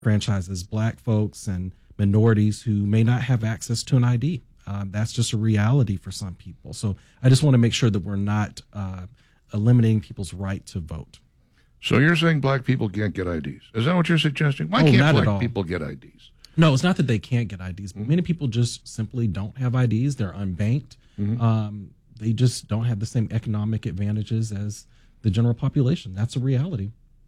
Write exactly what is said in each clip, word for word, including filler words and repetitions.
franchises black folks and minorities who may not have access to an I D. Um, that's just a reality for some people. So I just want to make sure that we're not uh, eliminating people's right to vote. So you're saying black people can't get I Ds? Is that what you're suggesting? Why Oh, can't not at black all. people get I Ds? No, it's not that they can't get I Ds. But many people just simply don't have I Ds. They're unbanked. Mm-hmm. Um, they just don't have the same economic advantages as the general population. That's a reality.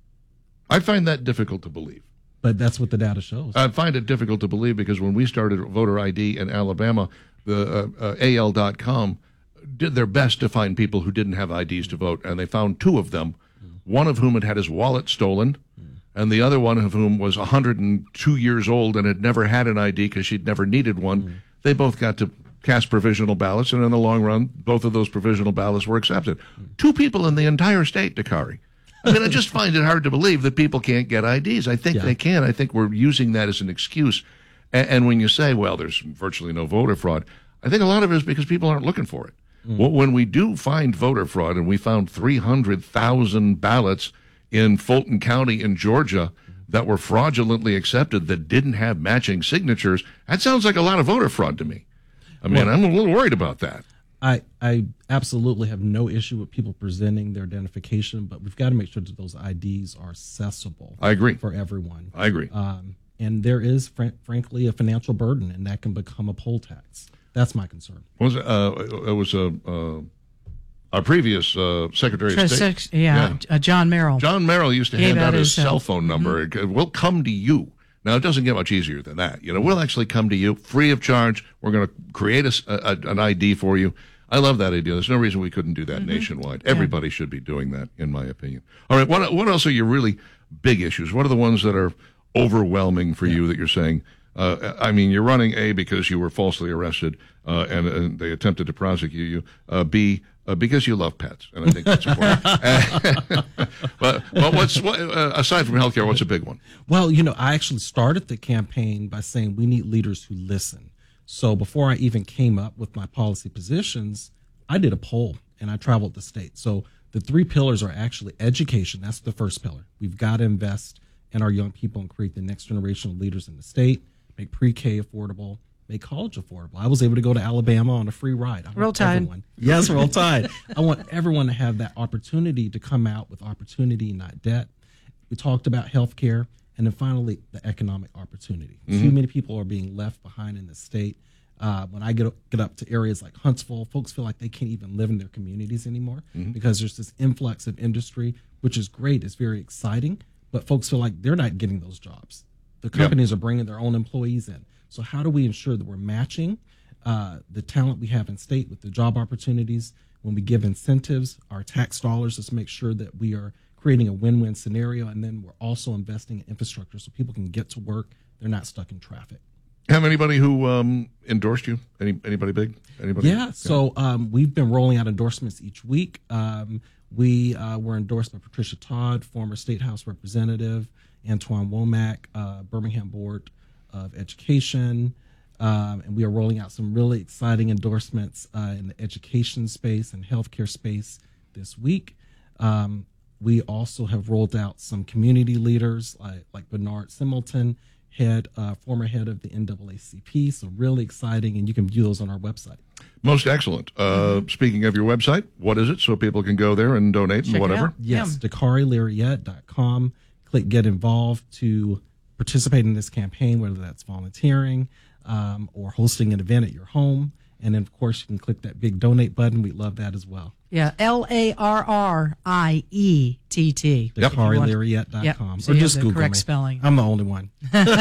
I find that difficult to believe. But that's what the data shows. I find it difficult to believe because when we started voter I D in Alabama, the uh, uh, A L dot com did their best to find people who didn't have I Ds to vote, and they found two of them, one of whom had had his wallet stolen, and the other one of whom was one hundred two years old and had never had an I D because she'd never needed one. Mm. They both got to cast provisional ballots, and in the long run, both of those provisional ballots were accepted. Mm. Two people in the entire state, Dakari. I mean, I just find it hard to believe that people can't get I Ds. I think Yeah. they can. I think we're using that as an excuse. And, and when you say, well, there's virtually no voter fraud, I think a lot of it is because people aren't looking for it. Mm. Well, when we do find voter fraud, and we found three hundred thousand ballots in Fulton County in Georgia that were fraudulently accepted that didn't have matching signatures, that sounds like a lot of voter fraud to me. I mean, well, I'm a little worried about that. I, I absolutely have no issue with people presenting their identification, but we've got to make sure that those I Ds are accessible. I agree. For everyone. I agree. Um, and there is, fr- frankly, a financial burden, and that can become a poll tax. That's my concern. Was it, uh, it was a uh, our previous uh, Secretary of State, yeah, yeah. Uh, John Merrill. John Merrill used to Gave hand out his, his cell uh, phone number. Mm-hmm. We'll come to you. Now, it doesn't get much easier than that. You know, we'll actually come to you free of charge. We're going to create a, a, an I D for you. I love that idea. There's no reason we couldn't do that mm-hmm. nationwide. Everybody yeah. should be doing that, in my opinion. All right, what what else are your really big issues? What are the ones that are overwhelming for yeah. you that you're saying, uh, I mean, you're running A, because you were falsely arrested uh, and, and they attempted to prosecute you, uh, B, uh, because you love pets, and I think that's important. but, but what's what, uh, aside from healthcare, what's a big one? Well, you know, I actually started the campaign by saying we need leaders who listen. So before I even came up with my policy positions, I did a poll and I traveled the state. So the three pillars are actually education. That's the first pillar. We've got to invest in our young people and create the next generation of leaders in the state, make pre-K affordable, make college affordable. I was able to go to Alabama on a free ride. I Roll Tide. Everyone, yes, Roll Tide. I want everyone to have that opportunity to come out with opportunity, not debt. We talked about healthcare. And then finally, the economic opportunity. Mm-hmm. Too many people are being left behind in the state. Uh, when I get, get up to areas like Huntsville, folks feel like they can't even live in their communities anymore mm-hmm. because there's this influx of industry, which is great. It's very exciting. But folks feel like they're not getting those jobs. The companies yep. are bringing their own employees in. So how do we ensure that we're matching uh, the talent we have in state with the job opportunities? When we give incentives, our tax dollars, let's make sure that we are creating a win-win scenario, and then we're also investing in infrastructure so people can get to work. They're not stuck in traffic. Have anybody who um, endorsed you? Any anybody big? Anybody? Yeah. So um, we've been rolling out endorsements each week. Um, we uh, were endorsed by Patricia Todd, former State House Representative, Antoine Womack, uh, Birmingham Board of Education, um, and we are rolling out some really exciting endorsements uh, in the education space and healthcare space this week. Um, We also have rolled out some community leaders like, like Bernard Similton, head, uh, former head of the N double A C P. So really exciting, and you can view those on our website. Most excellent. Uh, mm-hmm. Speaking of your website, what is it so people can go there and donate Check and whatever? Yes, yeah. Dakari Lariat dot com. Click Get Involved to participate in this campaign, whether that's volunteering um, or hosting an event at your home. And then, of course, you can click that big donate button. We'd love that as well. Yeah, L A R R I E T T. Dakari Lariat dot com. Yep. So or you just have the Google correct me. spelling. I'm the only one.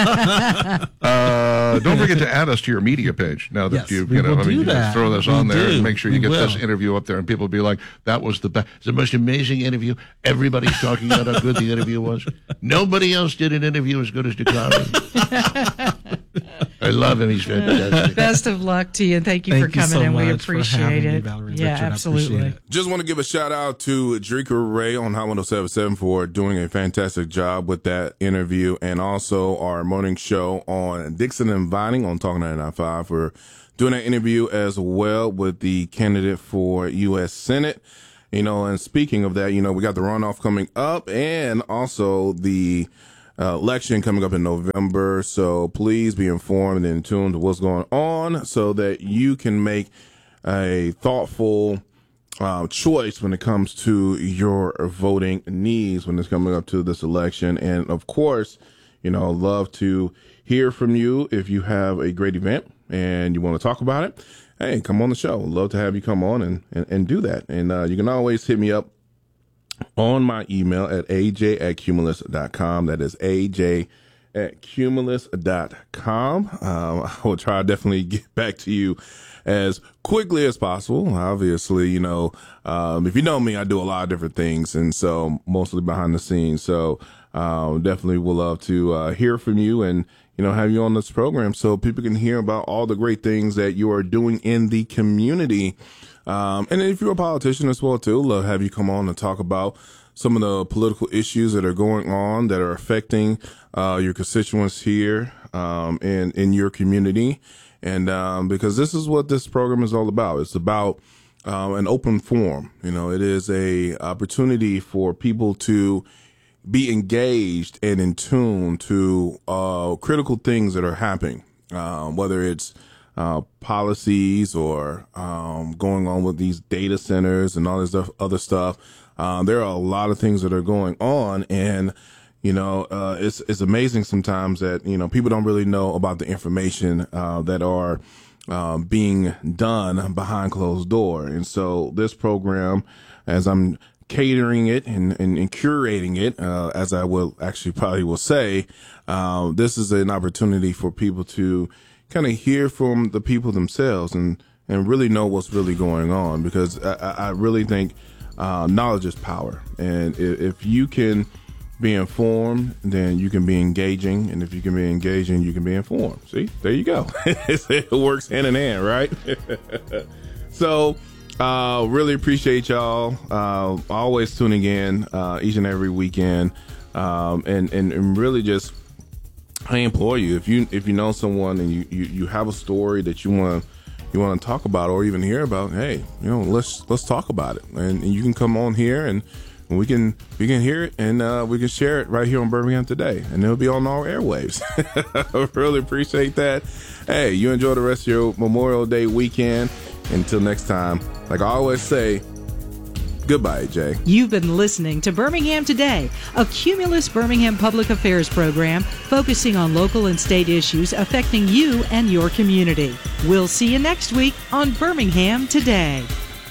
uh, don't forget to add us to your media page. Now that Yes, you, we you know, will I mean, do you that. just throw this We on there do. and make sure you We get will. this interview up there, and people will be like, "That was the best, it's the most amazing interview." Everybody's talking about how good the interview was. Nobody else did an interview as good as Dakari. I love him. He's fantastic. Best of luck to you, and thank you Thank for coming you so in. We much for appreciate having me, it. Valerie and yeah, Richard. I absolutely. appreciate it. Just want to give a shout out to Drika Ray on Hot one oh seven point seven for doing a fantastic job with that interview, and also our morning show on Dixon and Vining on Talk ninety-nine point five for doing that interview as well with the candidate for U S Senate. You know, and speaking of that, you know, we got the runoff coming up, and also the uh, election coming up in November. So please be informed and in tune to what's going on so that you can make a thoughtful uh, choice when it comes to your voting needs when it's coming up to this election. And of course, you know, love to hear from you if you have a great event and you want to talk about it. Hey, come on the show. Love to have you come on and, and, and do that. And uh, you can always hit me up on my email at a j at cumulus dot com. That is a j at cumulus dot com. Um, I will try to definitely get back to you as quickly as possible. Obviously, you know, um, if you know me, I do a lot of different things, and so mostly behind the scenes. So um, definitely would love to uh, hear from you and, you know, have you on this program so people can hear about all the great things that you are doing in the community. Um, and if you're a politician as well, too, love to have you come on and talk about some of the political issues that are going on that are affecting uh, your constituents here um, in, in your community. And um, because this is what this program is all about. It's about uh, an open forum. You know, it is a opportunity for people to be engaged and in tune to uh, critical things that are happening, uh, whether it's Uh, policies or um, going on with these data centers and all this stuff, other stuff. Uh, there are a lot of things that are going on, and you know, uh, it's it's amazing sometimes that you know people don't really know about the information uh, that are uh, being done behind closed door. And so this program, as I'm catering it and, and, and curating it, uh, as I will actually probably will say, uh, this is an opportunity for people to kind of hear from the people themselves and, and really know what's really going on, because I, I really think uh, knowledge is power. And if, if you can be informed, then you can be engaging. And if you can be engaging, you can be informed. See, there you go. It works hand in hand, right? So uh, really appreciate y'all uh, always tuning in uh, each and every weekend. Um, and, and, and really just I implore you, if you if you know someone and you, you, you have a story that you want to you want to talk about or even hear about, hey, you know, let's let's talk about it, and, and you can come on here and we can we can hear it and uh, we can share it right here on Birmingham Today, and it'll be on our airwaves. I really appreciate that. Hey, you enjoy the rest of your Memorial Day weekend. Until next time, like I always say, goodbye, Jay. You've been listening to Birmingham Today, a Cumulus Birmingham public affairs program focusing on local and state issues affecting you and your community. We'll see you next week on Birmingham Today.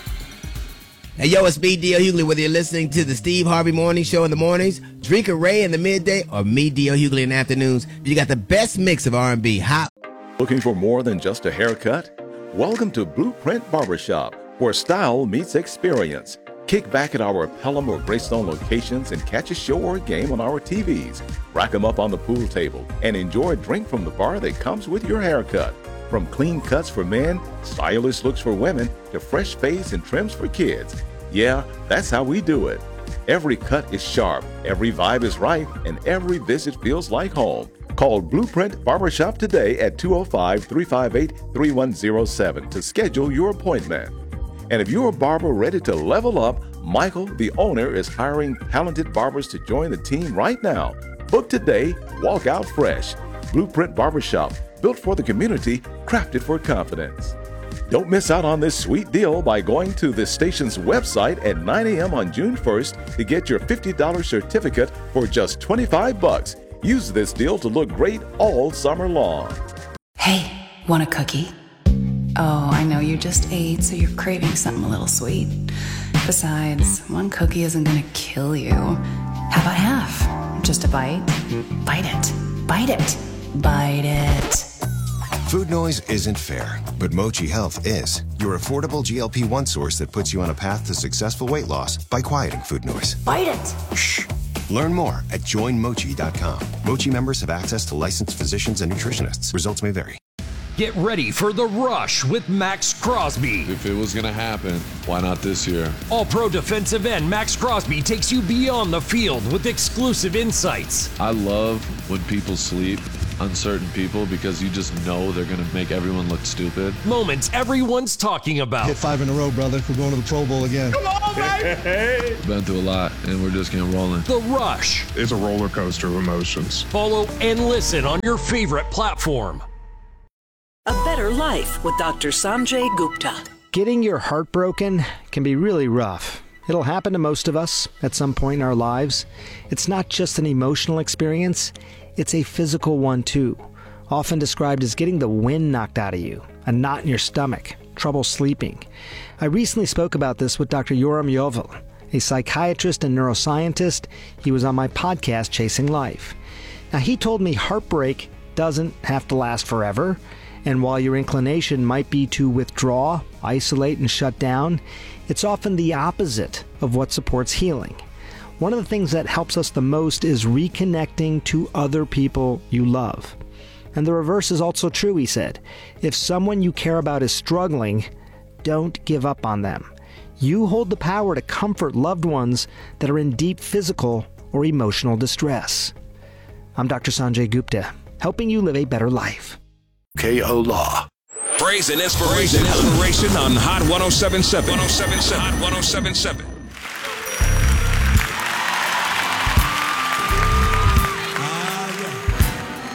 Hey, yo, it's me, D L Hughley, whether you're listening to the Steve Harvey Morning Show in the mornings, Drinker Ray in the midday, or me, D L Hughley, in the afternoons. You got the best mix of R and B, hot. Looking for more than just a haircut? Welcome to Blueprint Barbershop, where style meets experience. Kick back at our Pelham or Greystone locations and catch a show or a game on our T Vs. Rack them up on the pool table and enjoy a drink from the bar that comes with your haircut. From clean cuts for men, stylish looks for women, to fresh fades and trims for kids. Yeah, that's how we do it. Every cut is sharp, every vibe is right, and every visit feels like home. Call Blueprint Barbershop today at two oh five, three five eight, three one oh seven to schedule your appointment. And if you're a barber ready to level up, Michael, the owner, is hiring talented barbers to join the team right now. Book today, walk out fresh. Blueprint Barbershop, built for the community, crafted for confidence. Don't miss out on this sweet deal by going to the station's website at nine a.m. on June first to get your fifty dollars certificate for just twenty-five bucks. Use this deal to look great all summer long. Hey, want a cookie? Oh, I know you just ate, so you're craving something a little sweet. Besides, one cookie isn't gonna kill you. How about half? Just a bite? Bite it. Bite it. Bite it. Food noise isn't fair, but Mochi Health is. Your affordable G L P one source that puts you on a path to successful weight loss by quieting food noise. Bite it. Shh. Learn more at join mochi dot com. Mochi members have access to licensed physicians and nutritionists. Results may vary. Get ready for The Rush with Max Crosby. If it was going to happen, why not this year? All-Pro defensive end Max Crosby takes you beyond the field with exclusive insights. I love when people sleep, uncertain people, because you just know they're going to make everyone look stupid. Moments everyone's talking about. Hit five in a row, brother. We're going to the Pro Bowl again. Come on, baby! Been through a lot, and we're just getting rolling. The Rush. It's a roller coaster of emotions. Follow and listen on your favorite platform. A Better Life with Doctor Sanjay Gupta. Getting your heart broken can be really rough. It'll happen to most of us at some point in our lives. It's not just an emotional experience, it's a physical one too, often described as getting the wind knocked out of you, a knot in your stomach, trouble sleeping. I recently spoke about this with Doctor Yoram Yovel, a psychiatrist and neuroscientist. He was on my podcast, Chasing Life. Now, he told me heartbreak doesn't have to last forever, and while your inclination might be to withdraw, isolate, and shut down, it's often the opposite of what supports healing. One of the things that helps us the most is reconnecting to other people you love. And the reverse is also true, he said. If someone you care about is struggling, don't give up on them. You hold the power to comfort loved ones that are in deep physical or emotional distress. I'm Doctor Sanjay Gupta, helping you live a better life. K O Law. Praise and inspiration. Praise and inspiration on Hot one oh seven point seven. one oh seven point seven. Hot one oh seven point seven.